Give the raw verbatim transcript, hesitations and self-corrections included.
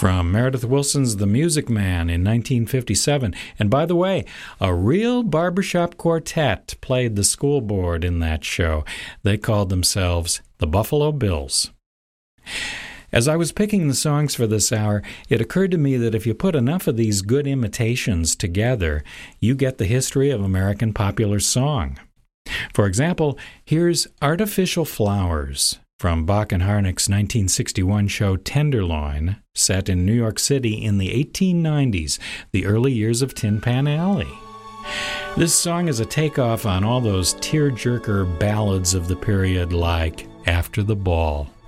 from Meredith Willson's The Music Man in nineteen fifty-seven. And by the way, a real barbershop quartet played the school board in that show. They called themselves the Buffalo Bills. As I was picking the songs for this hour, it occurred to me that if you put enough of these good imitations together, you get the history of American popular song. For example, here's Artificial Flowers from Bach and Harnick's nineteen sixty-one show Tenderloin, set in New York City in the eighteen nineties, the early years of Tin Pan Alley. This song is a takeoff on all those tear-jerker ballads of the period like After the Ball.